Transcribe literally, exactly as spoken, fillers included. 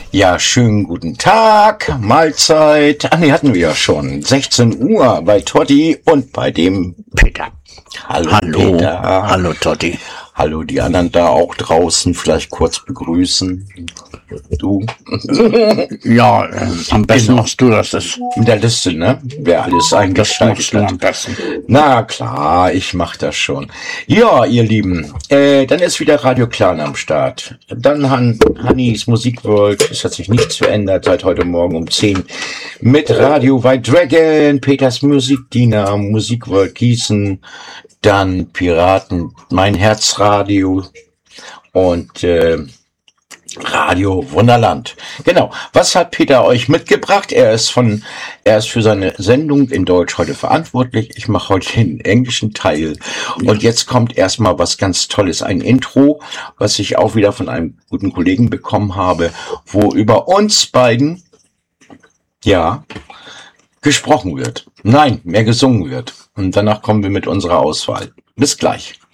Ja, schönen guten Tag, Mahlzeit. Ah, nee, hatten wir ja schon. sechzehn Uhr bei Totti und bei dem Peter. Hallo, Hallo, Peter. hallo Totti. Hallo, die anderen da auch draußen, vielleicht kurz begrüßen. Du? Ja, äh, am besten Genau. machst du das. das. Mit der Liste, ne? Wer alles Das eingeschaltet machst du hat. am besten. Na klar, ich mach das schon. Ja, ihr Lieben, äh, dann ist wieder Radio Clan am Start. Dann Han Hannis Musikworld, es hat sich nichts verändert seit heute Morgen um zehn. Mit Radio White Dragon, Peters Musikdiener, Musikworld Gießen, dann Piraten, mein Herzradio und äh, Radio Wunderland. Genau. Was hat Peter euch mitgebracht? Er ist von, er ist für seine Sendung in Deutsch heute verantwortlich. Ich mache heute den englischen Teil. Und jetzt kommt erstmal was ganz Tolles. Ein Intro, was ich auch wieder von einem guten Kollegen bekommen habe, wo über uns beiden, ja, gesprochen wird. Nein, mehr gesungen wird. Und danach kommen wir mit unserer Auswahl. Bis gleich.